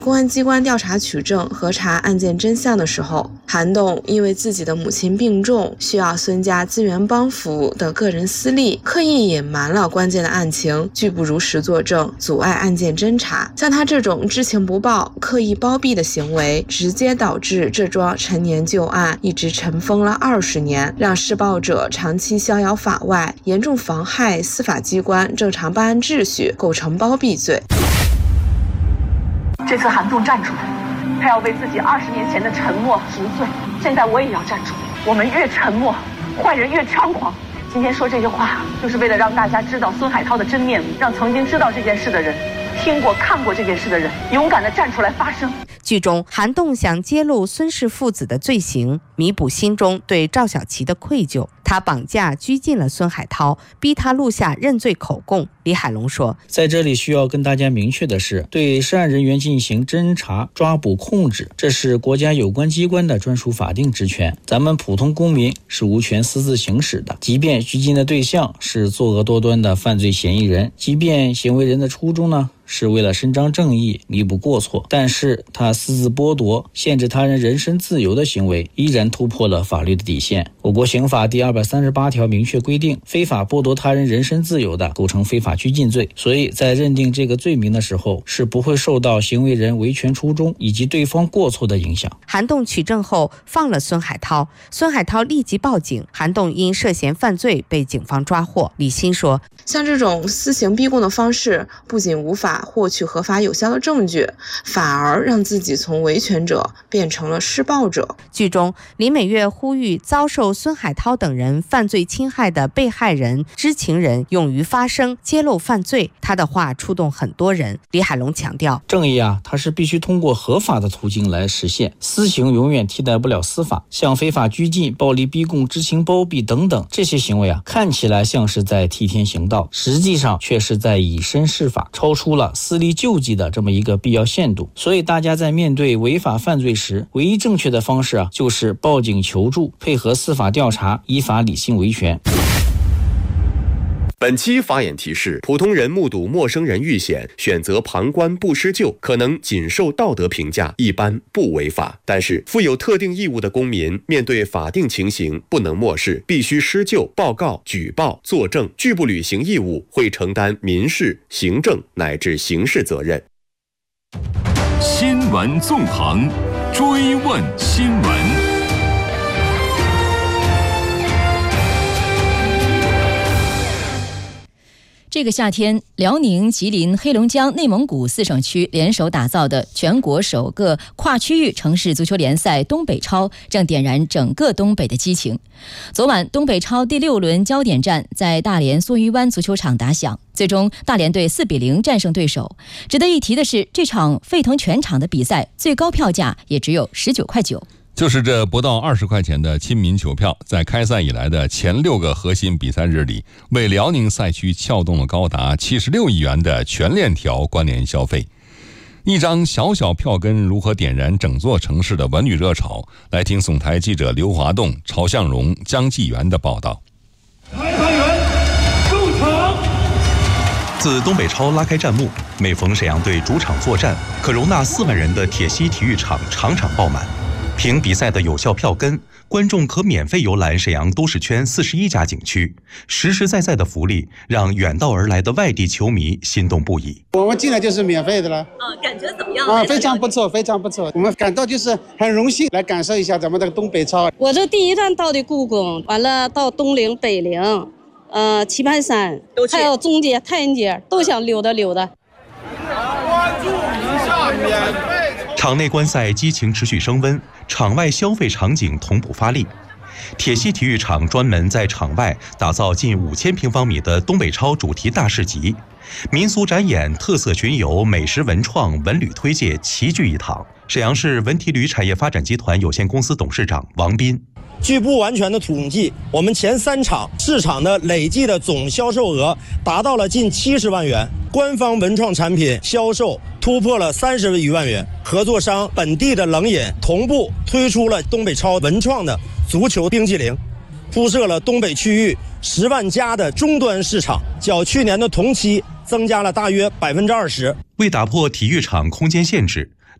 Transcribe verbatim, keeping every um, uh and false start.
公安机关调查取证、核查案件真相的时候，韩栋因为自己的母亲病重，需要孙家资源帮扶的个人私利，刻意隐瞒了关键的案情，拒不如实作证，阻碍案件侦查。像他这种知情不报、刻意包庇的行为，直接导致这桩陈年旧案一直尘封了二十年，让施暴者长期逍遥法外，严重妨害司法机关正常办案秩序，构成包庇罪。 这次韩栋站出来，他要为自己二十年前的沉默赎罪。现在我也要站出来，我们越沉默，坏人越猖狂。今天说这些话，就是为了让大家知道孙海涛的真面目，让曾经知道这件事的人、听过、看过这件事的人，勇敢地站出来发声。 剧中，韩栋想揭露孙氏父子的罪行，弥补心中对赵小琪的愧疚。他绑架拘禁了孙海涛，逼他录下认罪口供。李海龙说， 在这里需要跟大家明确的是，对涉案人员进行侦查、抓捕、控制，这是国家有关机关的专属法定职权，咱们普通公民是无权私自行使的。即便拘禁的对象是作恶多端的犯罪嫌疑人，即便行为人的初衷呢是为了伸张正义、弥补过错，但是他私自剥夺、限制他人人身自由的行为，依然突破了法律的底线。我国刑法第二百三十八条明确规定，非法剥夺他人人身自由的，构成非法拘禁罪。所以在认定这个罪名的时候，是不会受到行为人维权初衷以及对方过错的影响。 韩栋取证后放了孙海涛，孙海涛立即报警，韩栋因涉嫌犯罪被警方抓获。李欣说， 像这种私刑逼供的方式，不仅无法获取合法有效的证据，反而让自己从维权者变成了施暴者。 剧中，李美月呼吁遭受孙海涛等人犯罪侵害的被害人、知情人勇于发声，揭露犯罪。他的话触动很多人。李海龙强调， 正义啊，它是必须通过合法的途径来实现，私刑永远替代不了司法。像非法拘禁、暴力逼供、知情包庇等等这些行为啊，看起来像是在替天行道，实际上却是在以身试法，超出了私利救济的这么一个必要限度。所以大家在面对违法犯罪时，唯一正确的方式啊，就是报警求助，配合司法调查，依法理性维权。 本期法眼提示：普通人目睹陌生人遇险，选择旁观不施救，可能仅受道德评价，一般不违法。但是，负有特定义务的公民，面对法定情形，不能漠视，必须施救、报告、举报、作证，拒不履行义务，会承担民事、行政乃至刑事责任。 新闻纵横，追问新闻。 这个夏天，辽宁、吉林、黑龙江、内蒙古四省区联手打造的全国首个跨区域城市足球联赛东北超正点燃整个东北的激情。昨晚，东北超第六轮焦点战在大连梭鱼湾足球场打响，最终大连队四比零战胜对手。值得一提的是，这场沸腾全场的比赛最高票价也只有十九块九。 就是这不到二十块钱的亲民球票，在开赛以来的前六个核心比赛日里，为辽宁赛区撬动了高达七十六亿元的全链条关联消费。一张小小票根如何点燃整座城市的文旅热潮？来听总台记者刘华栋、曹向荣、江继元的报道。 裁判员入场。 自东北超拉开战幕，每逢沈阳队主场作战，可容纳四万人的铁西体育场场场爆满。凭比赛的有效票根，观众可免费游览沈阳都市圈四十一家景区，实实在在的福利让远道而来的外地球迷心动不已。 我们进来就是免费的了， 啊，感觉怎么样？ 啊，非常不错，非常不错。我们感到就是很荣幸来感受一下咱们这个东北超。 我这第一站到的故宫，完了到东陵、北陵，呃，棋盘山，还有中街、太原街，都想溜达溜达。 关注一下免费。 场内观赛激情持续升温，场外消费场景同步发力。铁西体育场专门在场外打造近五千平方米的东北超主题大市集，民俗展演、特色巡游、美食文创、文旅推介齐聚一堂。沈阳市文体旅产业发展集团有限公司董事长王斌。 据不完全的统计，我们前三场市场的累计的总销售额达到了近七十万元，官方文创产品销售突破了三十余万元。合作商本地的冷饮同步推出了东北超文创的足球冰淇淋，铺设了东北区域十万家的终端市场，较去年的同期增加了大约百分之二十。 为打破体育场空间限制，